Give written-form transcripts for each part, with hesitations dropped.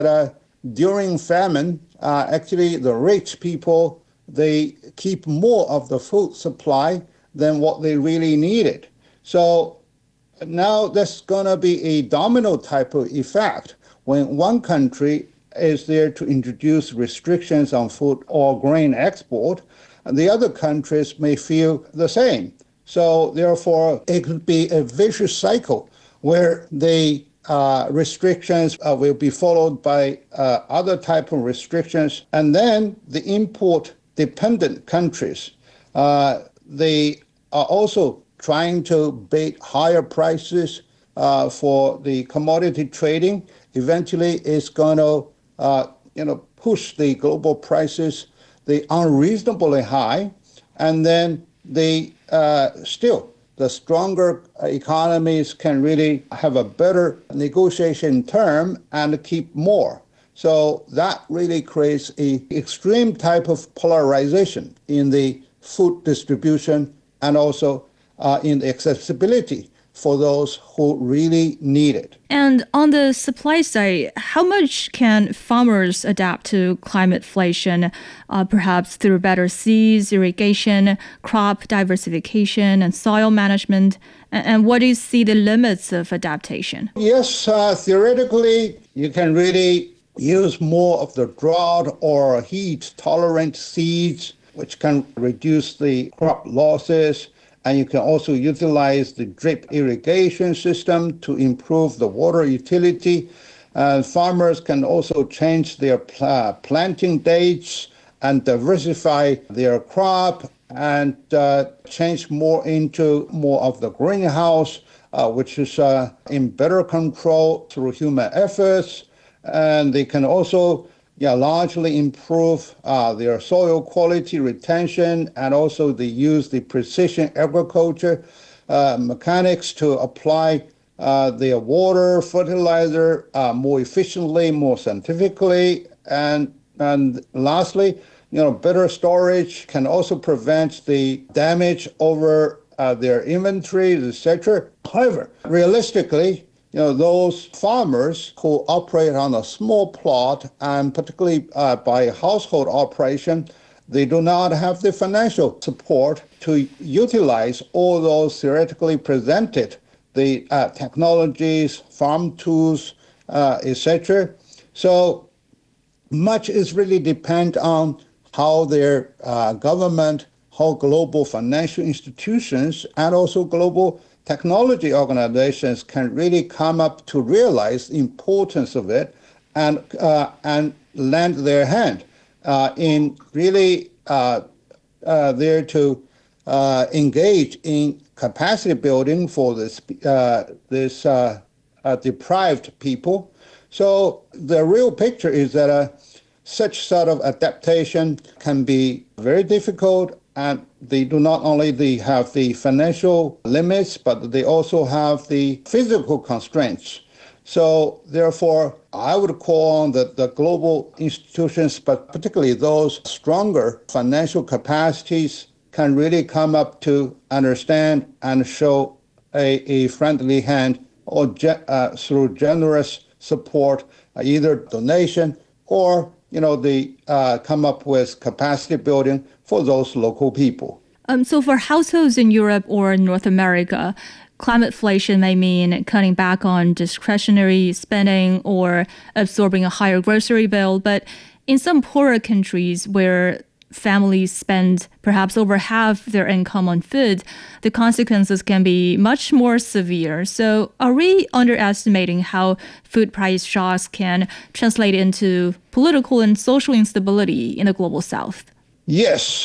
during famine, actually the rich people, they keep more of the food supply than what they really needed. So now there's going to be a domino type of effect when one country is there to introduce restrictions on food or grain export, and the other countries may feel the same. So therefore, it could be a vicious cycle where the restrictions will be followed by other type of restrictions, and then the import-dependent countries, they are also trying to bid higher prices for the commodity trading. Eventually, it's going to push the global prices, the unreasonably high, and then the stronger economies can really have a better negotiation term and keep more. So that really creates an extreme type of polarization in the food distribution and also in the accessibility for those who really need it. And on the supply side, how much can farmers adapt to climate inflation, perhaps through better seeds, irrigation, crop diversification, and soil management? And what do you see the limits of adaptation? Yes, theoretically, you can really use more of the drought or heat-tolerant seeds, which can reduce the crop losses. And you can also utilize the drip irrigation system to improve the water utility. Farmers can also change their planting dates and diversify their crop and change more into more of the greenhouse, which is in better control through human efforts. And they can also largely improve their soil quality retention, and also they use the precision agriculture mechanics to apply their water, fertilizer more efficiently, more scientifically, and lastly, better storage can also prevent the damage over their inventories, etc. However, realistically, those farmers who operate on a small plot, and particularly by household operation, they do not have the financial support to utilize all those theoretically presented, the technologies, farm tools, etc. So much is really depend on how their government, how global financial institutions, and also global technology organizations can really come up to realize the importance of it and lend their hand in really there to engage in capacity building for this deprived people. So the real picture is that such sort of adaptation can be very difficult, and they do not only have the financial limits, but they also have the physical constraints. So therefore, I would call on the global institutions, but particularly those stronger financial capacities, can really come up to understand and show a friendly hand or through generous support, either donation or they come up with capacity building for those local people. So for households in Europe or North America, climate inflation may mean cutting back on discretionary spending or absorbing a higher grocery bill. But in some poorer countries where families spend perhaps over half their income on food, the consequences can be much more severe. So are we underestimating how food price shocks can translate into political and social instability in the global South? Yes.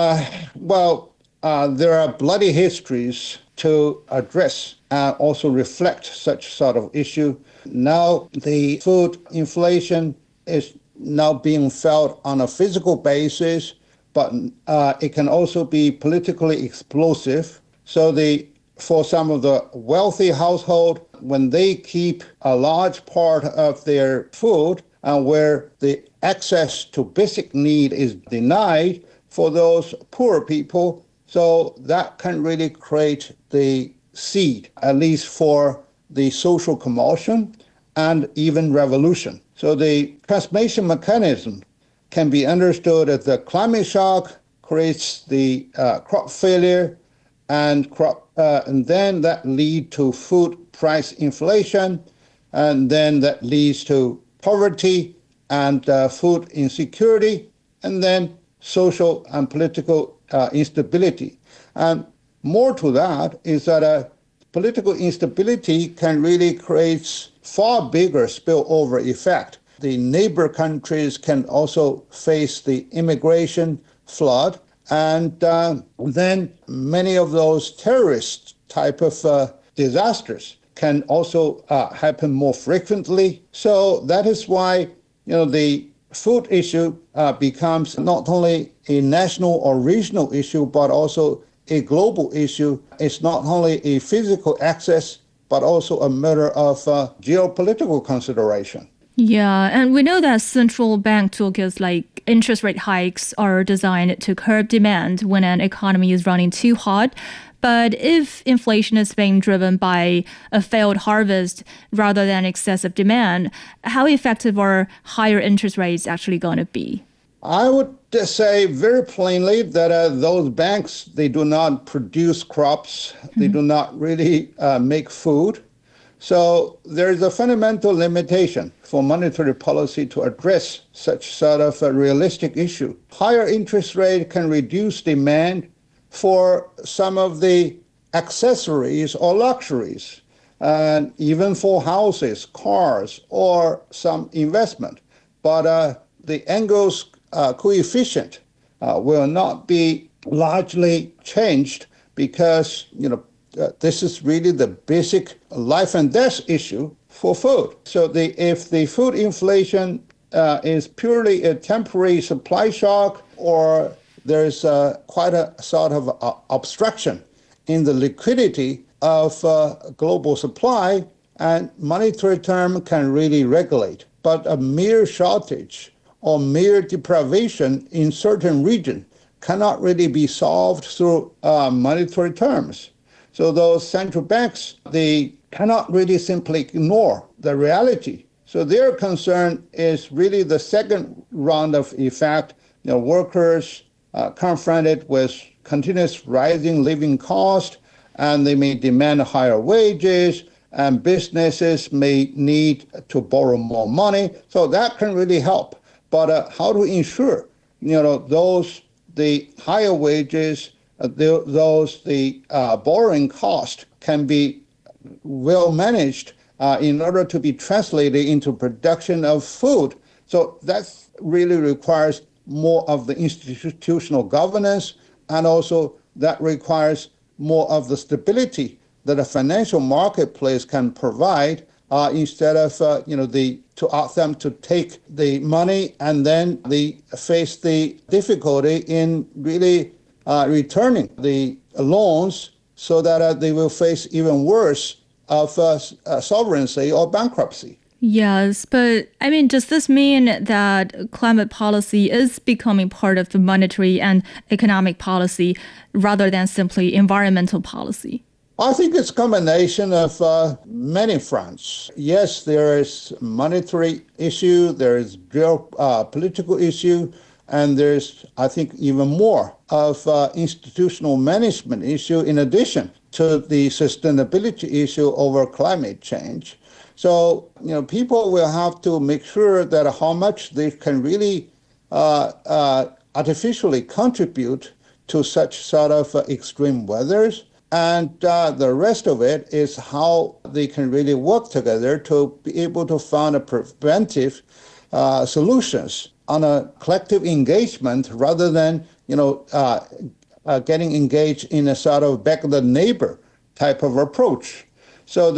There are bloody histories to address and also reflect such sort of issue. Now the food inflation is now being felt on a physical basis, but it can also be politically explosive. So for some of the wealthy household, when they keep a large part of their food and where the access to basic need is denied for those poor people, so that can really create the seed, at least for the social commotion. and even revolution. So the transmission mechanism can be understood as the climate shock creates the crop failure, and then that lead to food price inflation, and then that leads to poverty and food insecurity, and then social and political instability. And more to that is that political instability can really create far bigger spillover effect. The neighbor countries can also face the immigration flood, and then many of those terrorist type of disasters can also happen more frequently. So that is why the food issue becomes not only a national or regional issue, but also a global issue. It's not only a physical access, but also a matter of geopolitical consideration. Yeah, and we know that central bank toolkits like interest rate hikes are designed to curb demand when an economy is running too hot. But if inflation is being driven by a failed harvest rather than excessive demand, how effective are higher interest rates actually going to be? I would say very plainly that those banks, they do not produce crops. They do not really make food. So there is a fundamental limitation for monetary policy to address such sort of a realistic issue. Higher interest rate can reduce demand for some of the accessories or luxuries, and even for houses, cars, or some investment. But the Engels coefficient will not be largely changed because, this is really the basic life and death issue for food. So if the food inflation is purely a temporary supply shock, or there's quite a sort of obstruction in the liquidity of global supply, and monetary term can really regulate. But a mere shortage or mere deprivation in certain region cannot really be solved through monetary terms. So those central banks, they cannot really simply ignore the reality. So their concern is really the second round of effect. Workers confronted with continuous rising living cost, and they may demand higher wages, and businesses may need to borrow more money. So that can really help. But how to ensure, the higher wages, the borrowing cost can be well managed in order to be translated into production of food. So that really requires more of the institutional governance, and also that requires more of the stability that a financial marketplace can provide instead of to ask them to take the money and then they face the difficulty in really returning the loans, so that they will face even worse of sovereignty or bankruptcy. Yes, but does this mean that climate policy is becoming part of the monetary and economic policy rather than simply environmental policy? I think it's a combination of many fronts. Yes, there is monetary issue, there is geopolitical issue, and there's, I think, even more of institutional management issue in addition to the sustainability issue over climate change. So, people will have to make sure that how much they can really artificially contribute to such sort of extreme weathers. And the rest of it is how they can really work together to be able to find preventive solutions on a collective engagement rather than, getting engaged in a sort of back of the neighbor type of approach. So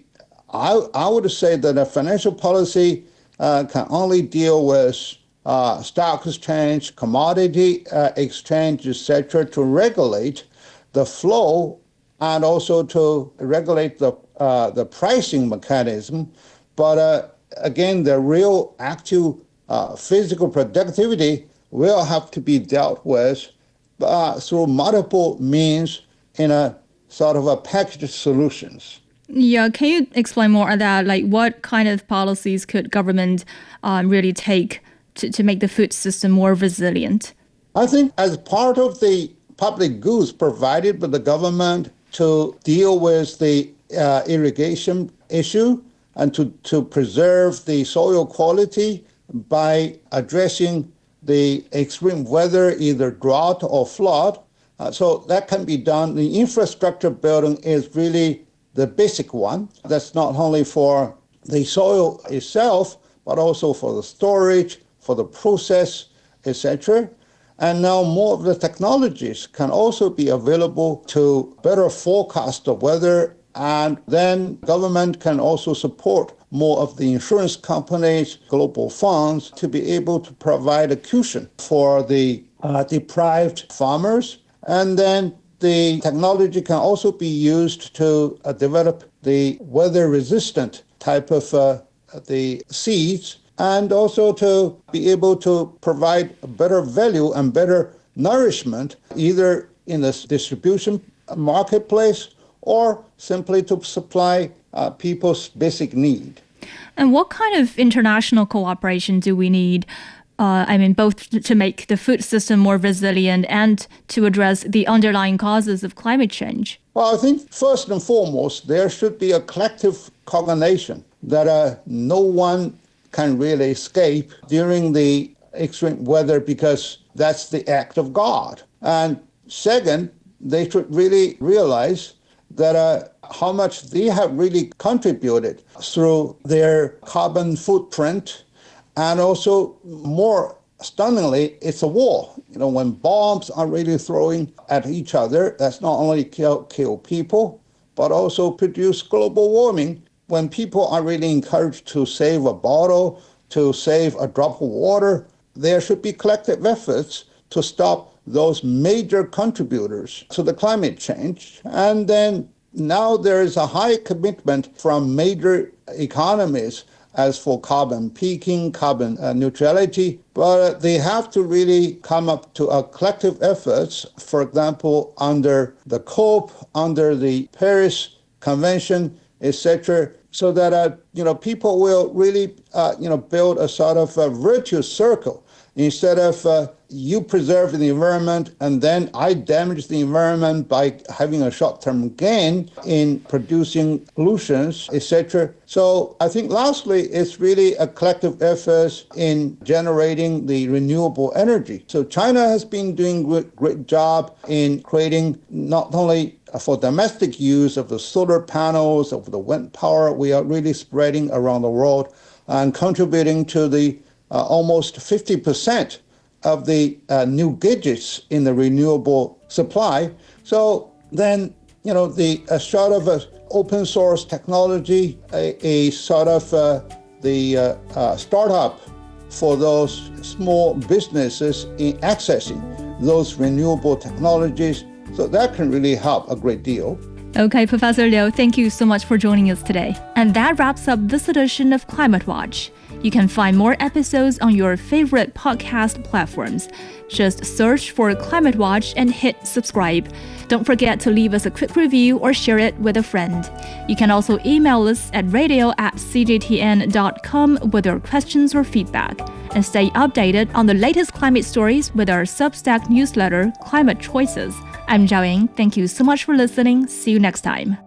I would say that a financial policy can only deal with stock exchange, commodity exchange, etc., to regulate the flow and also to regulate the pricing mechanism. But again, the real actual physical productivity will have to be dealt with through multiple means in a sort of a packaged solutions. Yeah, can you explain more on that? Like, what kind of policies could government really take to make the food system more resilient? I think as part of the public goods provided by the government to deal with the irrigation issue and to preserve the soil quality by addressing the extreme weather, either drought or flood. So that can be done. The infrastructure building is really the basic one. That's not only for the soil itself, but also for the storage, for the process, etc. And now more of the technologies can also be available to better forecast the weather, and then government can also support more of the insurance companies, global funds, to be able to provide a cushion for the deprived farmers. And then the technology can also be used to develop the weather-resistant type of the seeds, and also to be able to provide better value and better nourishment, either in the distribution marketplace or simply to supply people's basic need. And what kind of international cooperation do we need? Both to make the food system more resilient and to address the underlying causes of climate change? Well, I think first and foremost, there should be a collective cognizance that no one can really escape during the extreme weather, because that's the act of God. And second, they should really realize that how much they have really contributed through their carbon footprint. And also, more stunningly, it's a war. When bombs are really throwing at each other, that's not only kill people, but also produce global warming. When people are really encouraged to save a bottle, to save a drop of water, there should be collective efforts to stop those major contributors to the climate change. And then now there is a high commitment from major economies as for carbon peaking, carbon neutrality, but they have to really come up to a collective efforts, for example, under the COP, under the Paris Convention, etc., so that people will really build a sort of a virtuous circle. Instead of you preserve the environment and then I damage the environment by having a short-term gain in producing pollutions, etc. So I think lastly, it's really a collective effort in generating the renewable energy. So China has been doing great job in creating not only for domestic use of the solar panels, of the wind power, we are really spreading around the world and contributing to the almost 50% of the new gadgets in the renewable supply. So then, the sort of open source technology, a sort of the startup for those small businesses in accessing those renewable technologies. So that can really help a great deal. Okay, Professor Liu, thank you so much for joining us today. And that wraps up this edition of Climate Watch. You can find more episodes on your favorite podcast platforms. Just search for Climate Watch and hit subscribe. Don't forget to leave us a quick review or share it with a friend. You can also email us at radio@cgtn.com with your questions or feedback. And stay updated on the latest climate stories with our Substack newsletter, Climate Choices. I'm Zhao Ying. Thank you so much for listening. See you next time.